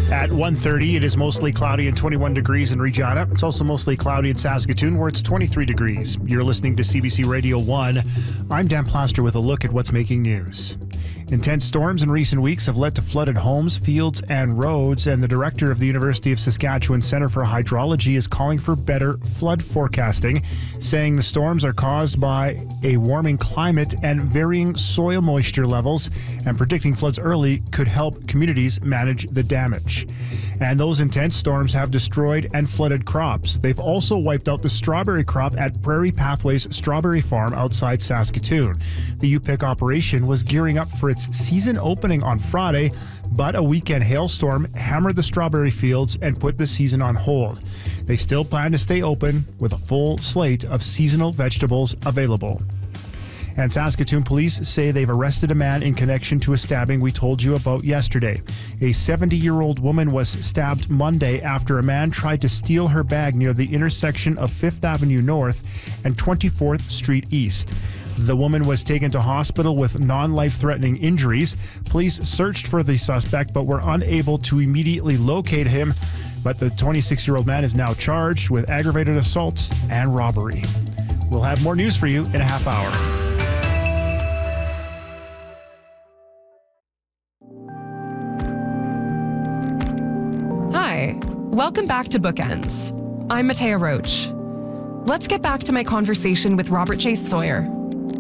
At 1:30, it is mostly cloudy and 21 degrees in Regina. It's also mostly cloudy in Saskatoon, where it's 23 degrees. You're listening to CBC Radio 1. I'm Dan Plaster with a look at what's making news. Intense storms in recent weeks have led to flooded homes, fields, and roads, and the director of the University of Saskatchewan Centre for Hydrology is calling for better flood forecasting, saying the storms are caused by a warming climate and varying soil moisture levels, and predicting floods early could help communities manage the damage. And those intense storms have destroyed and flooded crops. They've also wiped out the strawberry crop at Prairie Pathways Strawberry Farm outside Saskatoon. The U-Pick operation was gearing up for its season opening on Friday, but a weekend hailstorm hammered the strawberry fields and put the season on hold. They still plan to stay open with a full slate of seasonal vegetables available. And Saskatoon police say they've arrested a man in connection to a stabbing we told you about yesterday. A 70-year-old woman was stabbed Monday after a man tried to steal her bag near the intersection of 5th Avenue North and 24th Street East. The woman was taken to hospital with non-life-threatening injuries. Police searched for the suspect but were unable to immediately locate him. But the 26-year-old man is now charged with aggravated assault and robbery. We'll have more news for you in a half hour. Hi, welcome back to Bookends. I'm Matea Roach. Let's get back to my conversation with Robert J. Sawyer.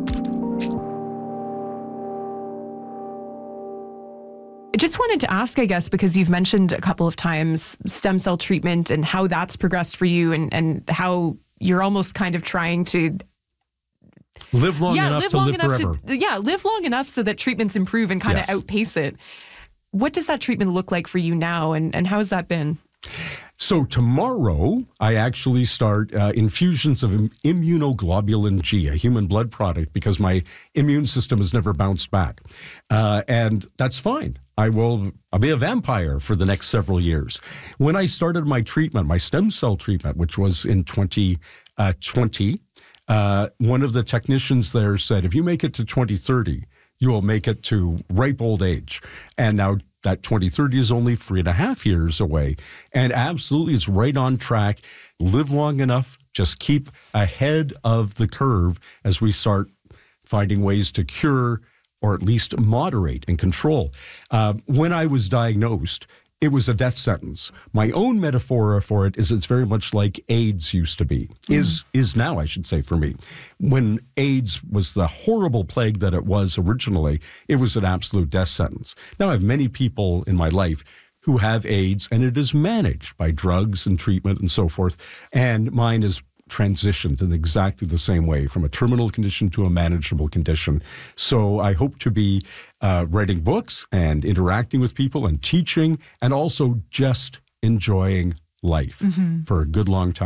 I just wanted to ask, I guess, because you've mentioned a couple of times stem cell treatment and how that's progressed for you and how you're almost kind of trying to live long enough to live forever. Live long enough so that treatments improve and kind of outpace it. What does that treatment look like for you now, and how has that been? So tomorrow, I actually start infusions of immunoglobulin G, a human blood product, because my immune system has never bounced back. And that's fine. I'll be a vampire for the next several years. When I started my treatment, my stem cell treatment, which was in 2020, one of the technicians there said, if you make it to 2030, you will make it to ripe old age. And now that 2030 is only 3.5 years away. And absolutely, it's right on track. Live long enough, just keep ahead of the curve as we start finding ways to cure or at least moderate and control. When I was diagnosed, it was a death sentence. My own metaphor for it is it's very much like AIDS used to be, is now, I should say, for me. When AIDS was the horrible plague that it was originally, it was an absolute death sentence. Now I have many people in my life who have AIDS, and it is managed by drugs and treatment and so forth, and mine is transitioned in exactly the same way, from a terminal condition to a manageable condition. So I hope to be writing books and interacting with people and teaching, and also just enjoying life for a good long time.